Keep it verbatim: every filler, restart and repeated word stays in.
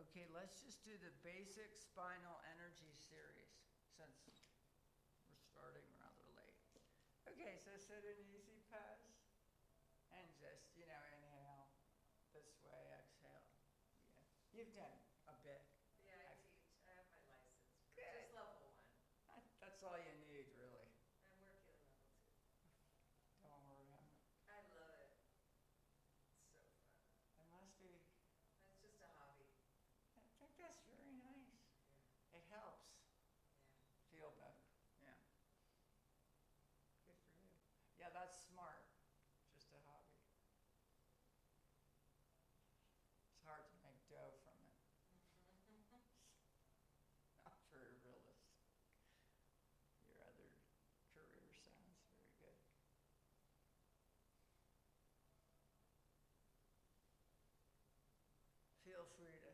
Okay, let's just do the basic spinal energy series since we're starting rather late. Okay, so sit in easy pose and just, you know, inhale this way, exhale. Yeah. You've done a bit. Yeah, I teach. I have my license. Good. Just level one. That's all you need, really. I'm working on level two. Don't worry. I'm, I love it. It's so fun. it must be. It's just a hobby. I think that's very nice. Yeah. It helps Yeah. feel better. Yeah. Good for you. Yeah, that's smart. Just a hobby. It's hard to make dough from it. Not very realistic. Your other career sounds very good. Feel free